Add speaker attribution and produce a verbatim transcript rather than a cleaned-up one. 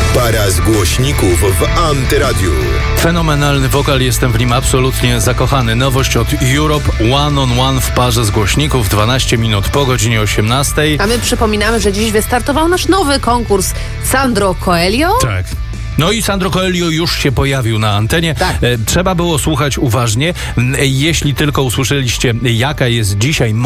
Speaker 1: Para z głośników w Antyradiu.
Speaker 2: Fenomenalny wokal, jestem w nim absolutnie zakochany. Nowość od Europe, One on One w parze z głośników, dwanaście minut po godzinie osiemnastej.
Speaker 3: A my przypominamy, że dziś wystartował nasz nowy konkurs Sandro Coelho.
Speaker 2: Tak. No i Sandro Coelho już się pojawił na antenie.
Speaker 3: Tak.
Speaker 2: E, trzeba było słuchać uważnie. E, jeśli tylko usłyszeliście, jaka jest dzisiaj